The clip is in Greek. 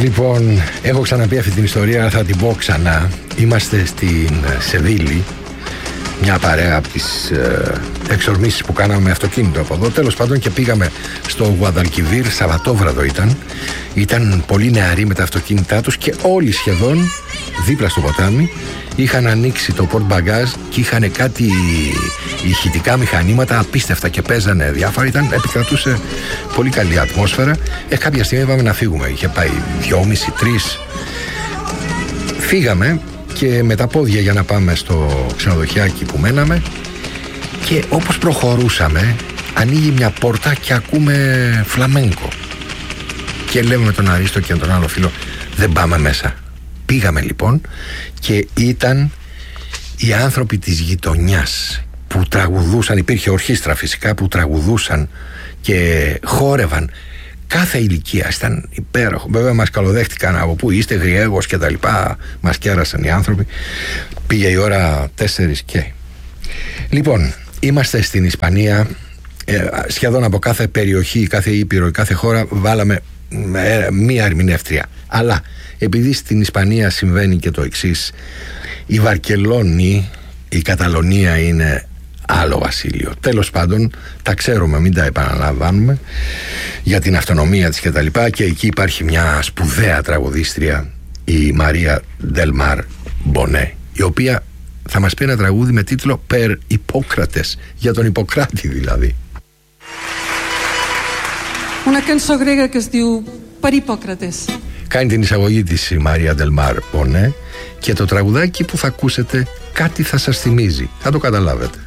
Λοιπόν, έχω ξαναπεί αυτή την ιστορία, θα την πω ξανά. Είμαστε στην Σεβίλη, μια παρέα από τις εξορμήσεις που κάναμε με αυτοκίνητο από εδώ. Τέλος πάντων, και πήγαμε στο Γουαδαλκιβίρ, Σαββατόβραδο ήταν πολύ νεαροί με τα αυτοκίνητά τους και όλοι σχεδόν δίπλα στο ποτάμι είχαν ανοίξει το πορτ μπαγκάζ και είχαν κάτι ηχητικά μηχανήματα απίστευτα και παίζανε διάφορα. Επικρατούσε πολύ καλή ατμόσφαιρα. Κάποια στιγμή είπαμε να φύγουμε. Είχε πάει 2,5-3. Φύγαμε και με τα πόδια για να πάμε στο ξενοδοχιάκι που μέναμε, και όπως προχωρούσαμε ανοίγει μια πόρτα και ακούμε φλαμέγκο. Και λέμε με τον Αρίστο και τον άλλο φίλο, δεν πάμε μέσα. Πήγαμε λοιπόν και ήταν οι άνθρωποι της γειτονιάς που τραγουδούσαν, υπήρχε ορχήστρα φυσικά που τραγουδούσαν και χόρευαν. Κάθε ηλικία ήταν υπέροχο. Βέβαια μας καλοδέχτηκαν από πού είστε, Γριέγος και τα λοιπά. Μας κέρασαν οι άνθρωποι. Πήγε η ώρα 4 και. Λοιπόν, είμαστε στην Ισπανία. Σχεδόν από κάθε περιοχή, κάθε ήπειρο, κάθε χώρα βάλαμε μία ερμηνεύτρια. Αλλά επειδή στην Ισπανία συμβαίνει και το εξής, η Βαρκελόνη, η Καταλωνία είναι άλλο βασίλειο. Τέλος πάντων, τα ξέρουμε, μην τα επαναλαμβάνουμε, για την αυτονομία της και τα λοιπά. Και εκεί υπάρχει μια σπουδαία τραγουδίστρια, η Μαρία Ντελ Μαρ Μπονέ, η οποία θα μας πει ένα τραγούδι με τίτλο «Περ Ιππόκρατες», για τον Ιπποκράτη δηλαδή. Una cançó grega que es diu Per Hippocrates. Κάνει την εισαγωγή της η Μαρία Ντελ Μαρ Μπονέ και το τραγουδάκι που θα ακούσετε κάτι θα σας θυμίζει. Θα το καταλάβετε.